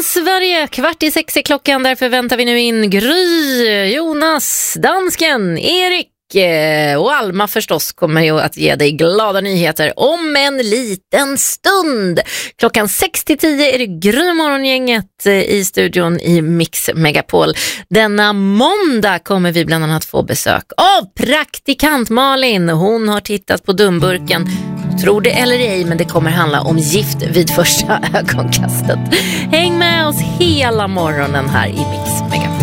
Sverige, 5:45 klockan. Därför väntar vi nu in Gry, Jonas, dansken, Erik och Alma förstås kommer ju att ge dig glada nyheter om en liten stund. Klockan 6-10 är det Gry morgongänget i studion i Mix Megapol. Denna måndag kommer vi bland annat få besök av praktikant Malin. Hon har tittat på dumburken. Tror det eller ej, men det kommer handla om gift vid första ögonkastet. Häng med oss hela morgonen här i Mix Megapol.